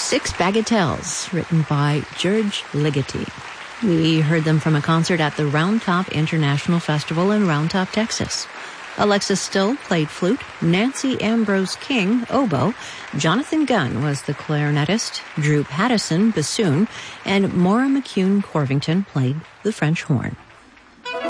Six Bagatelles, written by George Ligeti. We heard them from a concert at the Round Top International Festival in Round Top, Texas. Alexis Still played flute, Nancy Ambrose King, oboe, Jonathan Gunn was the clarinetist, Drew Pattison, bassoon, and Maura McCune Corvington played the French horn.